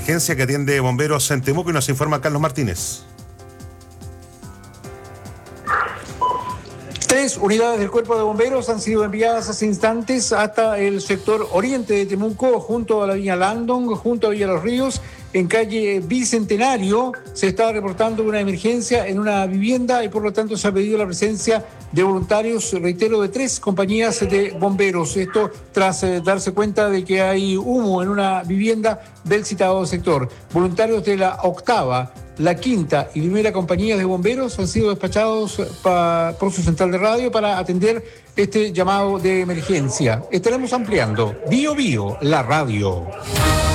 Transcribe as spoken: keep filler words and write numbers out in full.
emergencia que atiende bomberos en Temuco y nos informa Carlos Martínez. Tres unidades del Cuerpo de Bomberos han sido enviadas hace instantes hasta el sector oriente de Temuco, junto a la Viña Landon, junto a Villa Los Ríos. En calle Bicentenario se está reportando una emergencia en una vivienda y por lo tanto se ha pedido la presencia de voluntarios, reitero, de tres compañías de bomberos. Esto tras eh, darse cuenta de que hay humo en una vivienda del citado sector. Voluntarios de la octava, la quinta y primera compañía de bomberos han sido despachados pa, por su central de radio para atender este llamado de emergencia. Estaremos ampliando. Bio Bio, la radio.